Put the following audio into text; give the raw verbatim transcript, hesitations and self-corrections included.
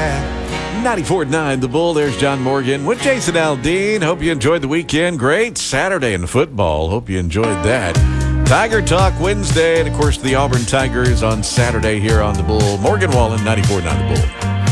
ninety-four point nine The Bull. There's John Morgan with Jason Aldean. Hope you enjoyed the weekend. Great Saturday in football. Hope you enjoyed that. Tiger Talk Wednesday, and of course the Auburn Tigers on Saturday here on The Bull. Morgan Wallen, ninety-four point nine The Bull.